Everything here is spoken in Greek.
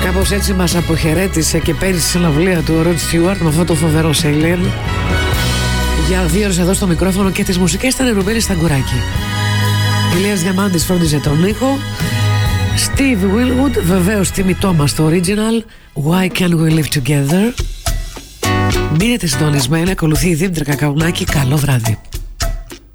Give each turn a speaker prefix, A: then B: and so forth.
A: Κάπως έτσι μας αποχαιρέτησε και πέρυσι στη συναυλία του ο Ροντ Στιούαρτ με αυτό το φοβερό Σέιλεν. Για 2 ώρες εδώ στο μικρόφωνο και τις μουσικές ήταν Ρουμπέλη Σταγκουράκη. Ηλίας Διαμάντης φρόντιζε τον ήχο. Steve Winwood, βεβαίως Timmy Thomas το original Why Can't We Live Together. Μείνετε συντονισμένοι, ακολουθεί η Δήμητρα Κακαουνάκη. Καλό βράδυ.